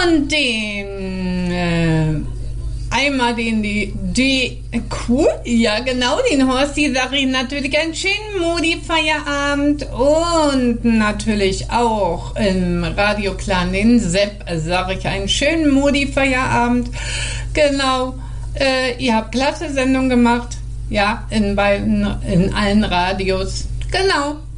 Und den, einmal cool, ja genau, den Horsti sage ich natürlich einen schönen Modi-Feierabend und natürlich auch im Radioclan den Sepp sage ich einen schönen Modi-Feierabend. Genau, ihr habt klasse Sendung gemacht, ja, in allen Radios, genau.